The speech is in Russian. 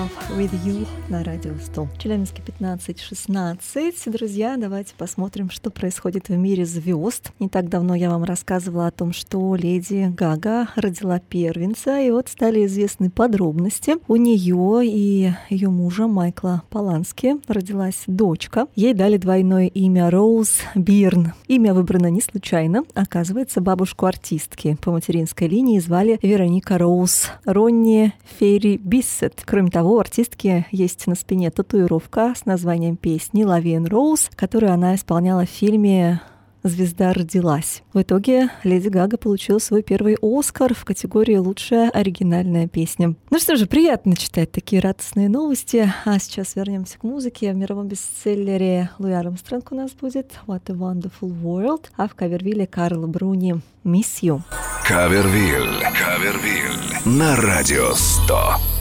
With You на радио 100. Челябинске 15:16. Друзья, давайте посмотрим, что происходит в мире звезд. Не так давно я вам рассказывала о том, что леди Гага родила первенца, и вот стали известны подробности. У нее и ее мужа Майкла Полански родилась дочка. Ей дали двойное имя Роуз Бирн. Имя выбрано не случайно. Оказывается, бабушку артистки по материнской линии звали Вероника Роуз Ронни Ферри Биссет. Кроме того, у артистки есть на спине татуировка с названием песни «Лавин Роуз», которую она исполняла в фильме «Звезда родилась». В итоге леди Гага получила свой первый «Оскар» в категории «Лучшая оригинальная песня». Ну что же, приятно читать такие радостные новости. А сейчас вернемся к музыке. В мировом бестселлере Луи Армстронг у нас будет «What a Wonderful World», а в кавервилле Карла Бруни «Miss You». Кавервилл на радио 100.